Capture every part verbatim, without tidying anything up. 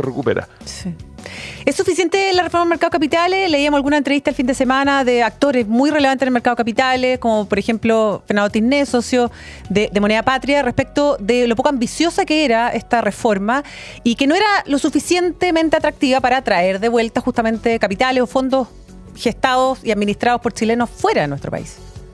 recupera. Sí. ¿Es suficiente la reforma del mercado de capitales? Leíamos alguna entrevista el fin de semana de actores muy relevantes en el mercado de capitales, como por ejemplo Fernando Tisné, socio de, de Moneda Patria, respecto de lo poco ambiciosa que era esta reforma y que no era lo suficientemente atractiva para atraer de vuelta justamente capitales o fondos gestados y administrados por chilenos fuera de nuestro país.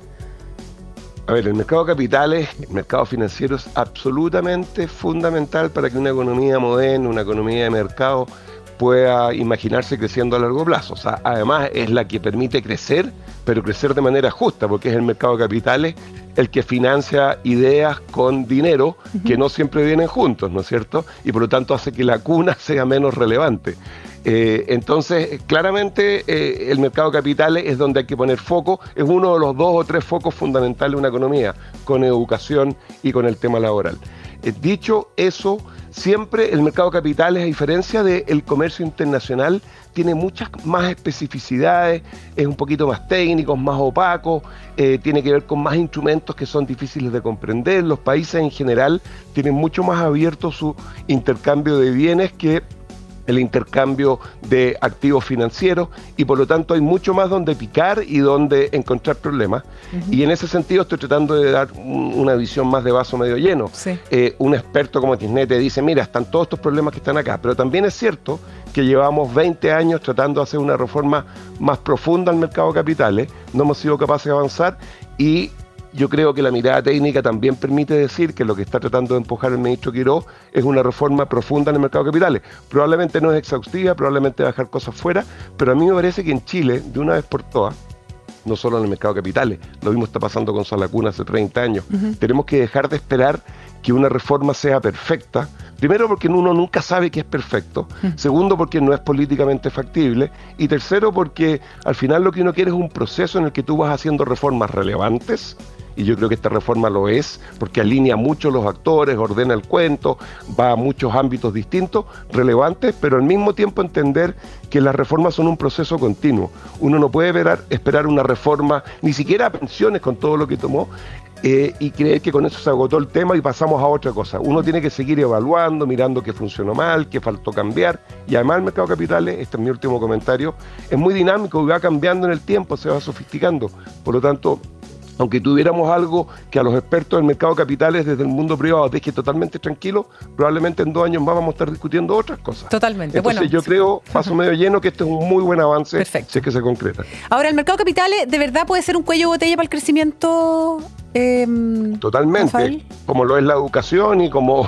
A ver, el mercado de capitales, el mercado financiero es absolutamente fundamental para que una economía moderna, una economía de mercado pueda imaginarse creciendo a largo plazo. O sea, además es la que permite crecer, pero crecer de manera justa, porque es el mercado de capitales el que financia ideas con dinero que no siempre vienen juntos, ¿no es cierto? Y por lo tanto hace que la cuna sea menos relevante. Eh, entonces, claramente eh, el mercado de capitales es donde hay que poner foco, es uno de los dos o tres focos fundamentales de una economía, con educación y con el tema laboral. Eh, dicho eso, siempre el mercado de capitales, a diferencia del comercio internacional, tiene muchas más especificidades, es un poquito más técnico, más opaco, eh, tiene que ver con más instrumentos que son difíciles de comprender. Los países en general tienen mucho más abierto su intercambio de bienes que el intercambio de activos financieros y por lo tanto hay mucho más donde picar y donde encontrar problemas. Uh-huh. Y en ese sentido estoy tratando de dar un, una visión más de vaso medio lleno. Sí. Eh, un experto como Tisné te dice, mira, están todos estos problemas que están acá, pero también es cierto que llevamos veinte años tratando de hacer una reforma más profunda al mercado de capitales, no hemos sido capaces de avanzar y yo creo que la mirada técnica también permite decir que lo que está tratando de empujar el ministro Quirós es una reforma profunda en el mercado de capitales. Probablemente no es exhaustiva, probablemente va a dejar cosas fuera, pero a mí me parece que en Chile, de una vez por todas, no solo en el mercado de capitales, lo mismo está pasando con Salacuna hace treinta años, uh-huh. tenemos que dejar de esperar que una reforma sea perfecta. Primero, porque uno nunca sabe que es perfecto. Uh-huh. Segundo, porque no es políticamente factible. Y tercero, porque al final lo que uno quiere es un proceso en el que tú vas haciendo reformas relevantes. Y yo creo que esta reforma lo es, porque alinea mucho los actores, ordena el cuento, va a muchos ámbitos distintos, relevantes, pero al mismo tiempo entender que las reformas son un proceso continuo. Uno no puede ver, esperar una reforma, ni siquiera pensiones con todo lo que tomó, eh, y creer que con eso se agotó el tema y pasamos a otra cosa. Uno tiene que seguir evaluando, mirando qué funcionó mal, qué faltó cambiar, y además el mercado de capitales, este es mi último comentario, es muy dinámico y va cambiando en el tiempo, se va sofisticando. Por lo tanto, aunque tuviéramos algo que a los expertos del mercado de capitales desde el mundo privado deje totalmente tranquilo, probablemente en dos años más vamos a estar discutiendo otras cosas. Totalmente. Entonces bueno, yo sí. creo, paso medio lleno, que este es un muy buen avance. Perfecto. Si es que se concreta. Ahora, ¿el mercado de capitales de verdad puede ser un cuello de botella para el crecimiento? Eh, Totalmente, Rafael. Como lo es la educación y como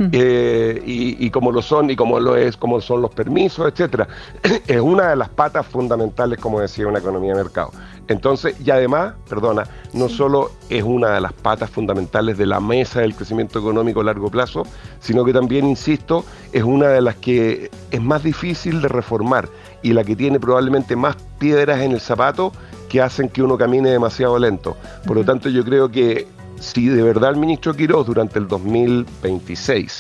eh, y, y como lo son y como lo es como son los permisos, etcétera. Es una de las patas fundamentales, como decía, una economía de mercado. Entonces, y además, perdona, no sí. solo es una de las patas fundamentales de la mesa del crecimiento económico a largo plazo, sino que también, insisto, es una de las que es más difícil de reformar y la que tiene probablemente más piedras en el zapato que hacen que uno camine demasiado lento. Por uh-huh. lo tanto, yo creo que si de verdad el ministro Quirós durante el dos mil veintiséis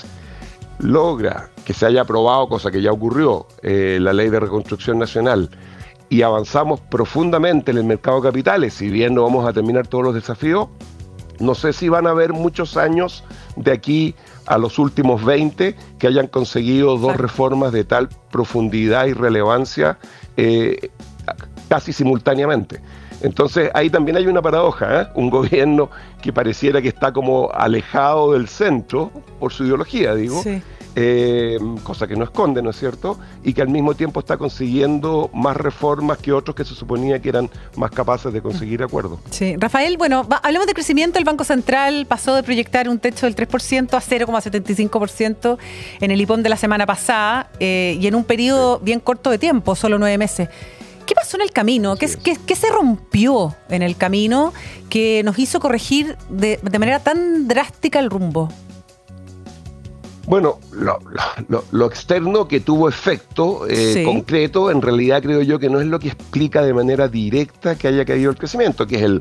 logra que se haya aprobado, cosa que ya ocurrió, eh, la Ley de Reconstrucción Nacional, y avanzamos profundamente en el mercado de capitales, si bien no vamos a terminar todos los desafíos, no sé si van a haber muchos años de aquí a los últimos veinte que hayan conseguido dos reformas de tal profundidad y relevancia eh, casi simultáneamente. Entonces ahí también hay una paradoja, ¿eh? Un gobierno que pareciera que está como alejado del centro por su ideología, digo, sí. eh, cosa que no esconde, ¿no es cierto? Y que al mismo tiempo está consiguiendo más reformas que otros que se suponía que eran más capaces de conseguir acuerdos. Sí, Rafael, bueno, va, hablemos de crecimiento. El Banco Central pasó de proyectar un techo del tres por ciento a cero coma setenta y cinco por ciento en el IPOM de la semana pasada eh, y en un periodo sí. bien corto de tiempo, solo nueve meses. ¿Qué pasó en el camino? ¿Qué, ¿Qué, qué se rompió en el camino que nos hizo corregir de, de manera tan drástica el rumbo? Bueno, lo, lo, lo externo que tuvo efecto eh, sí. concreto, en realidad creo yo que no es lo que explica de manera directa que haya caído el crecimiento, que es el,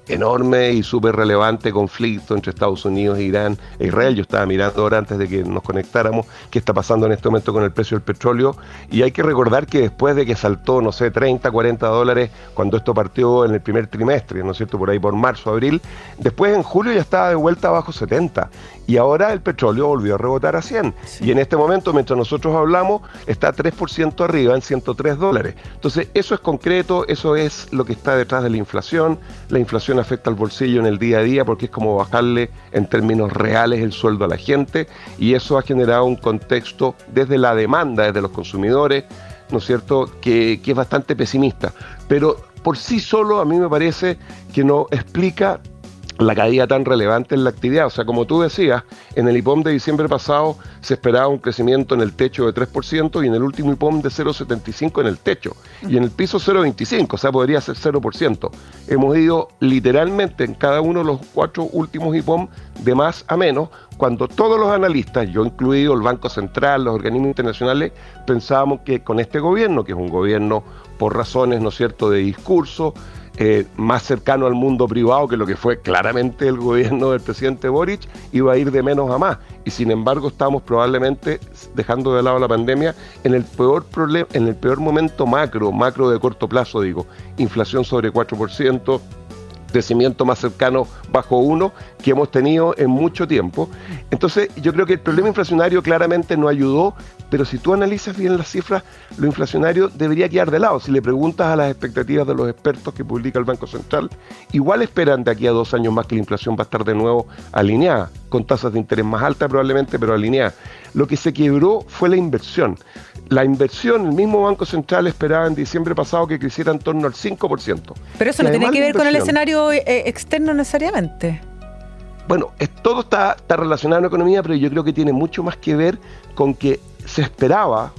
enorme y súper relevante conflicto entre Estados Unidos, Irán e Israel. Yo estaba mirando ahora antes de que nos conectáramos qué está pasando en este momento con el precio del petróleo, y hay que recordar que después de que saltó, no sé, treinta, cuarenta dólares cuando esto partió en el primer trimestre, ¿no es cierto?, por ahí por marzo, abril, después en julio ya estaba de vuelta abajo setenta, y ahora el petróleo volvió a rebotar a cien, sí. Y en este momento, mientras nosotros hablamos, está tres por ciento arriba en ciento tres dólares. Entonces, eso es concreto, eso es lo que está detrás de la inflación. La inflación afecta al bolsillo en el día a día porque es como bajarle en términos reales el sueldo a la gente, y eso ha generado un contexto desde la demanda, desde los consumidores, ¿no es cierto?, que, que es bastante pesimista. Pero por sí solo a mí me parece que no explica la caída tan relevante en la actividad. O sea, como tú decías, en el I P O M de diciembre pasado se esperaba un crecimiento en el techo de tres por ciento y en el último I P O M de cero coma setenta y cinco en el techo y en el piso cero coma veinticinco, o sea, podría ser cero por ciento. Hemos ido literalmente en cada uno de los cuatro últimos I P O M de más a menos, cuando todos los analistas, yo incluido el Banco Central, los organismos internacionales, pensábamos que con este gobierno, que es un gobierno por razones, ¿no es cierto?, de discurso, Eh, más cercano al mundo privado que lo que fue claramente el gobierno del presidente Boric, iba a ir de menos a más, y sin embargo estamos probablemente dejando de lado la pandemia en el peor problema, en el peor momento macro, macro de corto plazo, digo, inflación sobre cuatro por ciento, crecimiento más cercano bajo uno que hemos tenido en mucho tiempo. Entonces yo creo que el problema inflacionario claramente no ayudó, pero si tú analizas bien las cifras, lo inflacionario debería quedar de lado. Si le preguntas a las expectativas de los expertos que publica el Banco Central, igual esperan de aquí a dos años más que la inflación va a estar de nuevo alineada, con tasas de interés más altas probablemente, pero alineada. Lo que se quebró fue la inversión. La inversión, el mismo Banco Central esperaba en diciembre pasado que creciera en torno al cinco por ciento. Pero eso no tiene que ver con el escenario eh, externo necesariamente. Bueno, es, todo está, está relacionado a la economía, pero yo creo que tiene mucho más que ver con que se esperaba,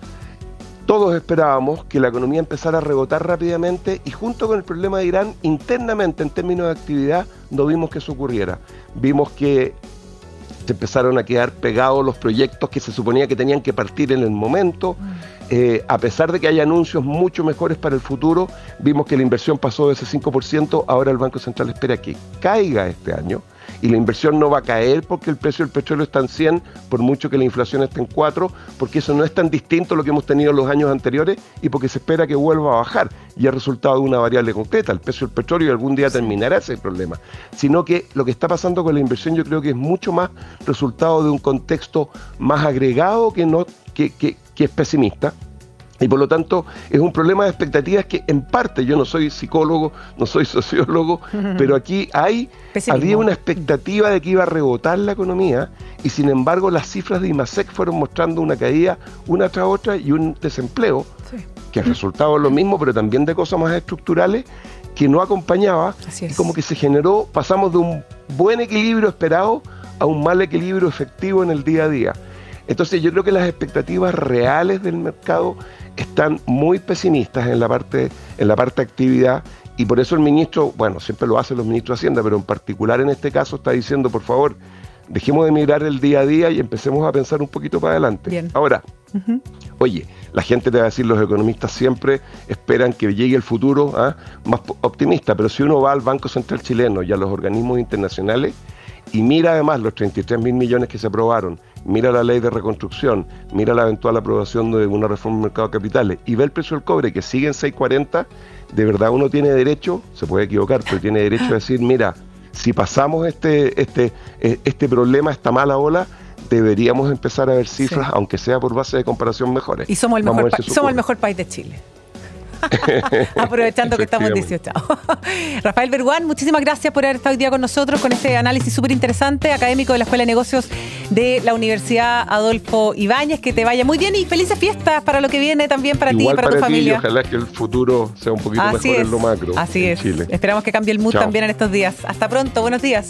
todos esperábamos que la economía empezara a rebotar rápidamente, y junto con el problema de Irán, internamente en términos de actividad, no vimos que eso ocurriera. Vimos que se empezaron a quedar pegados los proyectos que se suponía que tenían que partir en el momento. Eh, a pesar de que hay anuncios mucho mejores para el futuro, vimos que la inversión pasó de ese cinco por ciento, ahora el Banco Central espera que caiga este año, y la inversión no va a caer porque el precio del petróleo está en cien, por mucho que la inflación esté en cuatro, porque eso no es tan distinto a lo que hemos tenido en los años anteriores, y porque se espera que vuelva a bajar, y es resultado de una variable concreta, el precio del petróleo, y algún día terminará ese problema. Sino que lo que está pasando con la inversión yo creo que es mucho más resultado de un contexto más agregado que, no, que, que, que es pesimista. Y por lo tanto es un problema de expectativas que en parte, yo no soy psicólogo, no soy sociólogo, uh-huh. pero aquí hay Pesimismo. había una expectativa de que iba a rebotar la economía, y sin embargo las cifras de IMASEC fueron mostrando una caída una tras otra y un desempleo sí. que es resultado de lo mismo, pero también de cosas más estructurales que no acompañaba. Y como que se generó, pasamos de un buen equilibrio esperado a un mal equilibrio efectivo en el día a día. Entonces yo creo que las expectativas reales del mercado están muy pesimistas en la parte, en la parte de actividad, y por eso el ministro, bueno, siempre lo hacen los ministros de Hacienda, pero en particular en este caso está diciendo, por favor, dejemos de mirar el día a día y empecemos a pensar un poquito para adelante. Bien. Ahora, uh-huh. oye, la gente te va a decir, los economistas siempre esperan que llegue el futuro ¿eh? más optimista, pero si uno va al Banco Central chileno y a los organismos internacionales y mira además los treinta y tres mil millones que se aprobaron, mira la ley de reconstrucción, mira la eventual aprobación de una reforma del mercado de capitales y ve el precio del cobre que sigue en seis cuarenta, de verdad uno tiene derecho, se puede equivocar, pero tiene derecho a decir, mira, si pasamos este, este, este problema, esta mala ola, deberíamos empezar a ver cifras, sí. aunque sea por base de comparación mejores. Y somos el mejor, pa- somos el mejor país de Chile. Aprovechando que estamos dieciocho. Rafael Berguán, muchísimas gracias por haber estado hoy día con nosotros con este análisis súper interesante, académico de la Escuela de Negocios de la Universidad Adolfo Ibáñez. Que te vaya muy bien y felices fiestas para lo que viene también para Igual ti y para, para tu ti, familia. Ojalá que el futuro sea un poquito Así mejor es. en lo macro. Así en es. Chile. Esperamos que cambie el mood Chao. también en estos días. Hasta pronto, buenos días.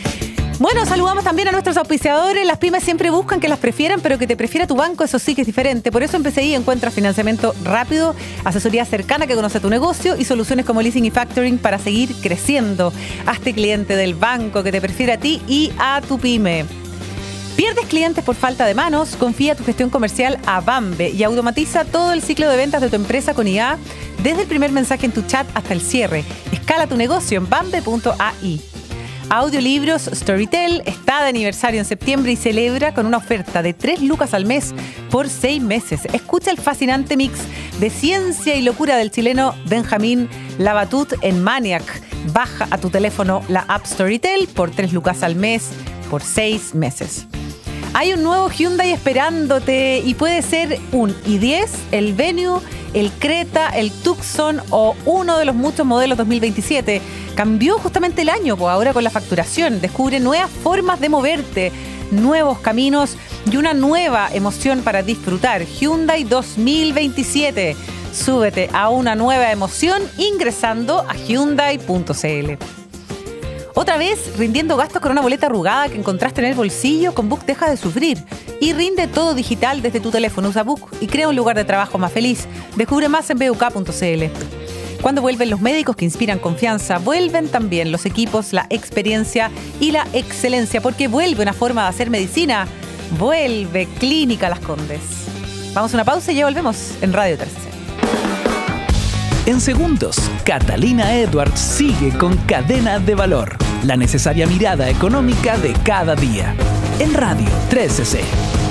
Bueno, saludamos también a nuestros auspiciadores. Las pymes siempre buscan que las prefieran, pero que te prefiera tu banco, eso sí que es diferente. Por eso en P C I encuentras financiamiento rápido, asesoría cercana que conoce tu negocio y soluciones como leasing y factoring para seguir creciendo. Hazte cliente del banco que te prefiere a ti y a tu pyme. ¿Pierdes clientes por falta de manos? Confía tu gestión comercial a Bambe y automatiza todo el ciclo de ventas de tu empresa con I A, desde el primer mensaje en tu chat hasta el cierre. Escala tu negocio en bambe punto a i. Audiolibros Storytel está de aniversario en septiembre y celebra con una oferta de tres lucas al mes por seis meses. Escucha el fascinante mix de ciencia y locura del chileno Benjamín Labatut en Maniac. Baja a tu teléfono la app Storytel por tres lucas al mes por seis meses. Hay un nuevo Hyundai esperándote y puede ser un i diez, el Venue, el Creta, el Tucson o uno de los muchos modelos dos mil veintisiete. Cambió justamente el año, pues ahora con la facturación. Descubre nuevas formas de moverte, nuevos caminos y una nueva emoción para disfrutar. Hyundai dos mil veintisiete. Súbete a una nueva emoción ingresando a hyundai punto c l. ¿Otra vez rindiendo gastos con una boleta arrugada que encontraste en el bolsillo? Con Book deja de sufrir y rinde todo digital desde tu teléfono. Usa Book y crea un lugar de trabajo más feliz. Descubre más en b u k punto c l. Cuando vuelven los médicos que inspiran confianza, vuelven también los equipos, la experiencia y la excelencia, porque vuelve una forma de hacer medicina. Vuelve Clínica Las Condes. Vamos a una pausa y ya volvemos en Radio tres C. En segundos, Catalina Edwards sigue con Cadena de Valor, la necesaria mirada económica de cada día, en Radio trece C.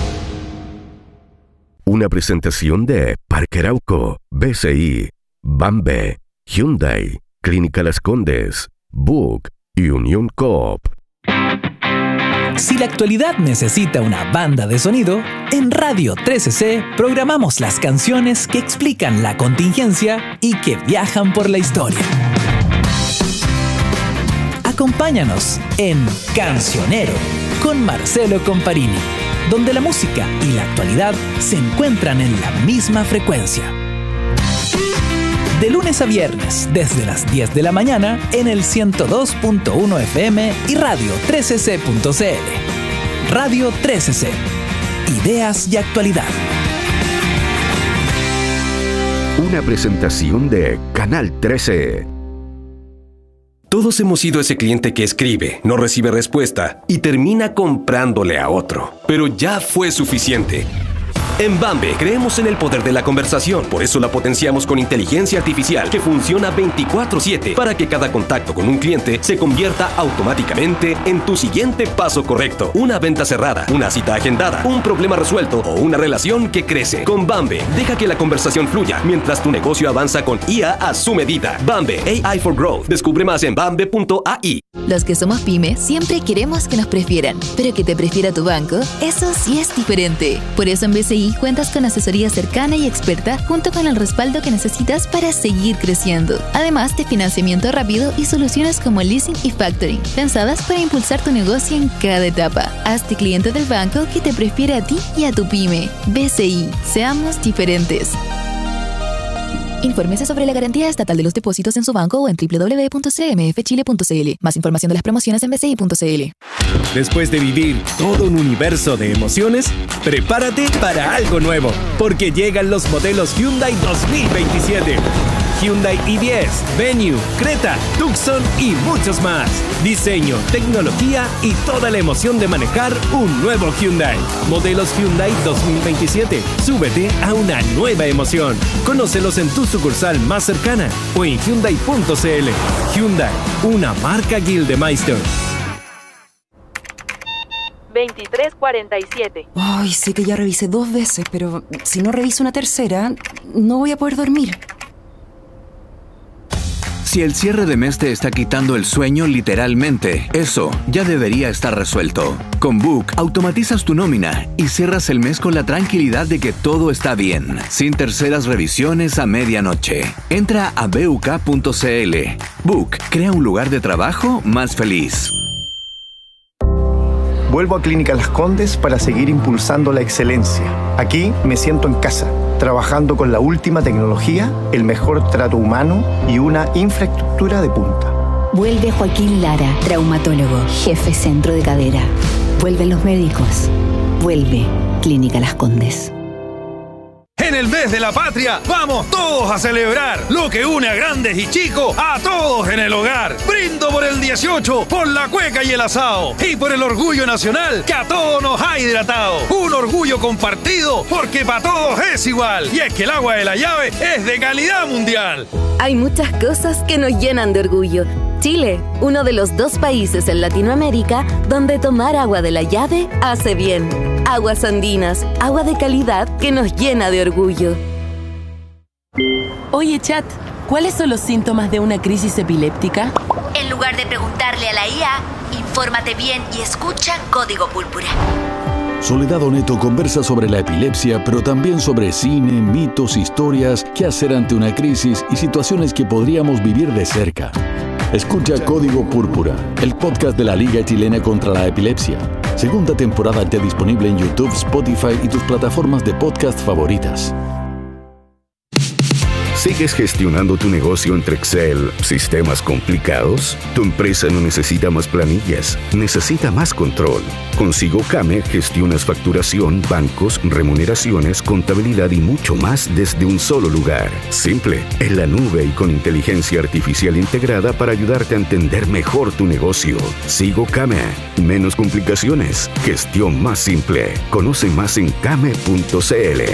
Una presentación de Parque Arauco, B C I, Bambe, Hyundai, Clínica Las Condes, Book y Unión Coop. Si la actualidad necesita una banda de sonido, en Radio trece C programamos las canciones que explican la contingencia y que viajan por la historia. Acompáñanos en Cancionero con Marcelo Comparini, donde la música y la actualidad se encuentran en la misma frecuencia. De lunes a viernes, desde las diez de la mañana, en el ciento dos punto uno F M y radio trece c punto c l. Radio trece C. Ideas y actualidad. Una presentación de Canal trece. Todos hemos sido ese cliente que escribe, no recibe respuesta y termina comprándole a otro. Pero ya fue suficiente. En Bambe creemos en el poder de la conversación, por eso la potenciamos con inteligencia artificial que funciona veinticuatro siete para que cada contacto con un cliente se convierta automáticamente en tu siguiente paso correcto. Una venta cerrada, una cita agendada, un problema resuelto o una relación que crece. Con Bambe, deja que la conversación fluya mientras tu negocio avanza con I A a su medida. Bambe, A I for Growth. Descubre más en bambe punto a i. Los que somos pyme siempre queremos que nos prefieran, pero que te prefiera tu banco, eso sí es diferente. Por eso en B C I cuentas con asesoría cercana y experta junto con el respaldo que necesitas para seguir creciendo. Además de financiamiento rápido y soluciones como leasing y factoring, pensadas para impulsar tu negocio en cada etapa. Hazte cliente del banco que te prefiere a ti y a tu pyme. B C I, seamos diferentes. Infórmese sobre la garantía estatal de los depósitos en su banco o en doble u doble u doble u punto c m f chile punto c l. Más información de las promociones en b c i punto c l. Después de vivir todo un universo de emociones, prepárate para algo nuevo, porque llegan los modelos Hyundai dos mil veintisiete. Hyundai i diez, Venue, Creta, Tucson y muchos más. Diseño, tecnología y toda la emoción de manejar un nuevo Hyundai. Modelos Hyundai dos mil veintisiete. Súbete a una nueva emoción. Conócelos en tu sucursal más cercana o en hyundai punto c l. Hyundai, una marca Gildemeister. veintitrés cuarenta y siete. Ay, sé que ya revisé dos veces, pero si no reviso una tercera, no voy a poder dormir. Si el cierre de mes te está quitando el sueño literalmente, eso ya debería estar resuelto. Con Book, automatizas tu nómina y cierras el mes con la tranquilidad de que todo está bien, sin terceras revisiones a medianoche. Entra a b u k punto c l. Book, crea un lugar de trabajo más feliz. Vuelvo a Clínica Las Condes para seguir impulsando la excelencia. Aquí me siento en casa, trabajando con la última tecnología, el mejor trato humano y una infraestructura de punta. Vuelve Joaquín Lara, traumatólogo, jefe centro de cadera. Vuelven los médicos. Vuelve Clínica Las Condes. En el mes de la patria, vamos todos a celebrar lo que une a grandes y chicos, a todos en el hogar. Brindo por el dieciocho, por la cueca y el asado, y por el orgullo nacional que a todos nos ha hidratado. Un orgullo compartido, porque para todos es igual. Y es que el agua de la llave es de calidad mundial. Hay muchas cosas que nos llenan de orgullo. Chile, uno de los dos países en Latinoamérica donde tomar agua de la llave hace bien. Aguas andinas, agua de calidad que nos llena de orgullo. Oye, chat, ¿cuáles son los síntomas de una crisis epiléptica? En lugar de preguntarle a la I A, infórmate bien y escucha Código Púrpura. Soledad Oneto conversa sobre la epilepsia, pero también sobre cine, mitos, historias, qué hacer ante una crisis y situaciones que podríamos vivir de cerca. Escucha Código Púrpura, el podcast de la Liga Chilena contra la Epilepsia. Segunda temporada ya disponible en YouTube, Spotify y tus plataformas de podcast favoritas. ¿Sigues gestionando tu negocio entre Excel, sistemas complicados? Tu empresa no necesita más planillas, necesita más control. Con SigoCame gestionas facturación, bancos, remuneraciones, contabilidad y mucho más desde un solo lugar. Simple, en la nube y con inteligencia artificial integrada para ayudarte a entender mejor tu negocio. SigoCame, menos complicaciones, gestión más simple. Conoce más en came punto c l.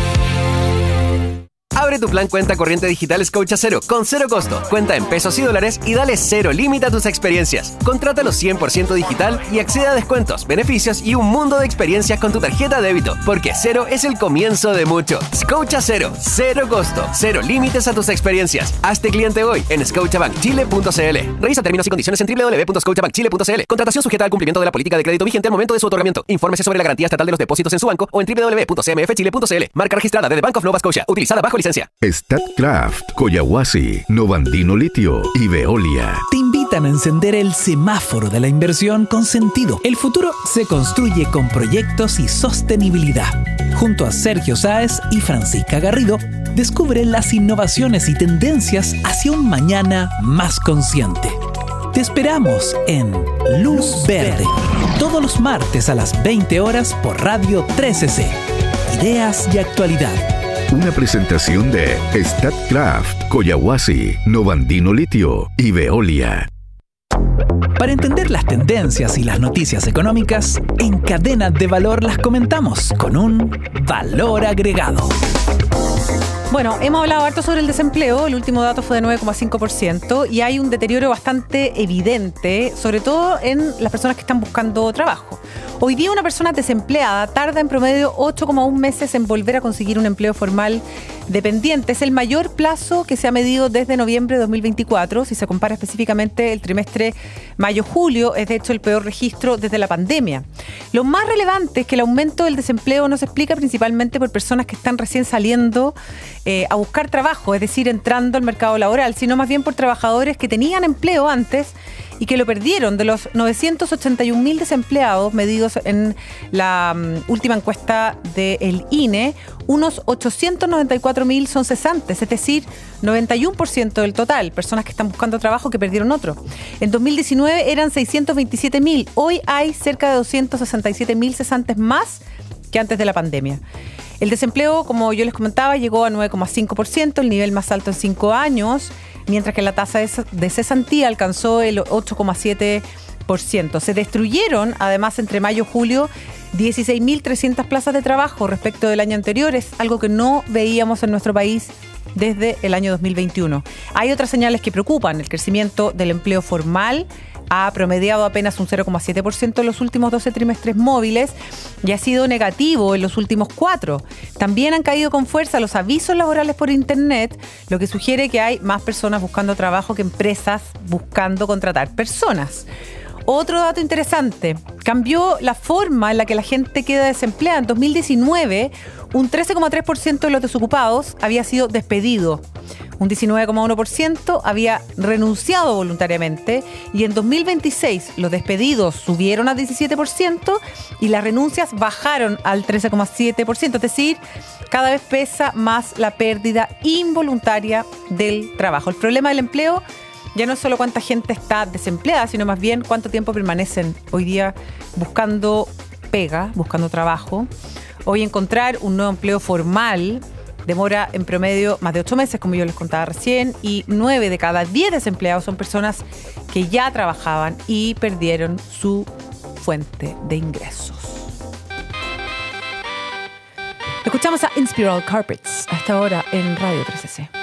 Abre tu plan cuenta corriente digital Scotia Cero con cero costo. Cuenta en pesos y dólares y dale cero límite a tus experiencias. Contrátalo cien por ciento digital y accede a descuentos, beneficios y un mundo de experiencias con tu tarjeta débito. Porque cero es el comienzo de mucho. Scotia Cero, cero costo, cero límites a tus experiencias. Hazte cliente hoy en scotiabank chile punto c l. Revisa términos y condiciones en doble u doble u doble u punto scotiabank chile punto c l. Contratación sujeta al cumplimiento de la política de crédito vigente al momento de su otorgamiento. Infórmese sobre la garantía estatal de los depósitos en su banco o en doble u doble u doble u punto c m f chile punto c l. Marca registrada de The Bank of Nova Scotia. Utilizada bajo licencia. StatCraft, Collahuasi, Novandino Litio y Veolia. Te invitan a encender el semáforo de la inversión con sentido. El futuro se construye con proyectos y sostenibilidad. Junto a Sergio Sáez y Francisca Garrido, descubre las innovaciones y tendencias hacia un mañana más consciente. Te esperamos en Luz Verde, todos los martes a las veinte horas por Radio trece C. Ideas y actualidad. Una presentación de StatCraft, Collahuasi, Novandino Litio y Veolia. Para entender las tendencias y las noticias económicas, en Cadena de Valor las comentamos con un valor agregado. Bueno, hemos hablado harto sobre el desempleo, el último dato fue de nueve coma cinco por ciento y hay un deterioro bastante evidente, sobre todo en las personas que están buscando trabajo. Hoy día una persona desempleada tarda en promedio ocho coma uno meses en volver a conseguir un empleo formal dependiente. Es el mayor plazo que se ha medido desde noviembre de dos mil veinticuatro. Si se compara específicamente el trimestre mayo-julio, es de hecho el peor registro desde la pandemia. Lo más relevante es que el aumento del desempleo no se explica principalmente por personas que están recién saliendo eh, a buscar trabajo, es decir, entrando al mercado laboral, sino más bien por trabajadores que tenían empleo antes y que lo perdieron. De los novecientos ochenta y un mil desempleados medidos en la um, última encuesta del I N E, unos ochocientos noventa y cuatro mil son cesantes, es decir, noventa y uno por ciento del total, personas que están buscando trabajo que perdieron otro. En dos mil diecinueve eran seiscientos veintisiete mil, hoy hay cerca de doscientos sesenta y siete mil cesantes más que antes de la pandemia. El desempleo, como yo les comentaba, llegó a nueve coma cinco por ciento, el nivel más alto en cinco años, mientras que la tasa de cesantía alcanzó el ocho coma siete por ciento. Se destruyeron, además, entre mayo y julio, dieciséis mil trescientas plazas de trabajo respecto del año anterior. Es algo que no veíamos en nuestro país desde el año dos mil veintiuno. Hay otras señales que preocupan. El crecimiento del empleo formal ha promediado apenas un cero coma siete por ciento en los últimos doce trimestres móviles y ha sido negativo en los últimos cuatro. También han caído con fuerza los avisos laborales por Internet, lo que sugiere que hay más personas buscando trabajo que empresas buscando contratar personas. Otro dato interesante, cambió la forma en la que la gente queda desempleada. En dos mil diecinueve, un trece coma tres por ciento de los desocupados había sido despedido. Un diecinueve coma uno por ciento había renunciado voluntariamente y en dos mil veintiséis los despedidos subieron al diecisiete por ciento y las renuncias bajaron al trece coma siete por ciento. Es decir, cada vez pesa más la pérdida involuntaria del trabajo. El problema del empleo ya no es solo cuánta gente está desempleada, sino más bien cuánto tiempo permanecen hoy día buscando pega, buscando trabajo. Hoy encontrar un nuevo empleo formal demora en promedio más de ocho meses, como yo les contaba recién, y nueve de cada diez desempleados son personas que ya trabajaban y perdieron su fuente de ingresos. Escuchamos a Inspiral Carpets a esta hora en Radio tres C C.